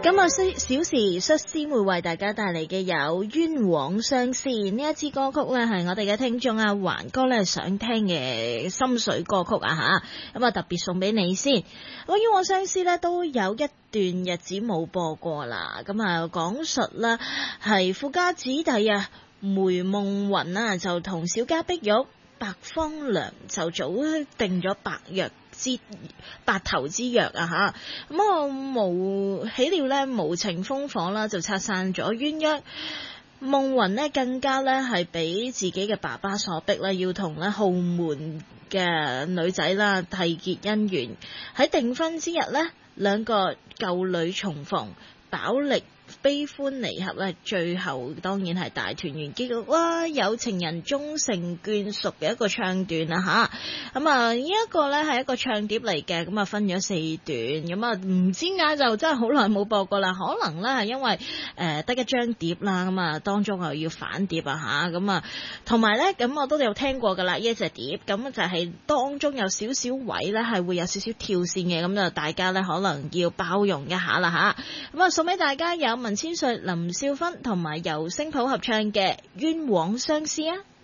今日小時率先會為大家帶嚟嘅有冤枉相思呢一支歌曲呢，係我哋嘅聽眾阿環哥呢想聽嘅心水歌曲啊吓，咁啊特別送俾你先。咁冤枉相思呢都有一段日子冇播過啦，咁啊講述啦係富家子弟啊梅夢雲啊就同小家碧玉白芳良就早定咗白頭之約啊吓，咁啊無喜料咧無情烽火啦，就拆散咗鴛鴦。夢雲呢更加咧係俾自己嘅爸爸所逼啦，要同咧豪門嘅女仔啦締結姻緣。喺訂婚之日呢，兩個舊侶重逢，飽歷悲歡離合咧，最後當然係大團圓結局啦，有情人終成眷屬嘅一個唱段啊吓，咁啊呢一個咧係一個唱碟嚟嘅，咁啊分咗4段，咁啊唔知點解就真係好耐冇播過啦，可能咧係因為得一張碟啦，咁啊當中又要反碟啊吓，咁啊同埋咧咁我都有聽過噶啦，呢一隻碟咁就係當中有少少位咧係會有少少跳線嘅，咁就大家咧可能要包容一下啦吓，咁啊送俾大家有文千歲、林少芬同埋由星譜合唱嘅《冤枉相思》啊！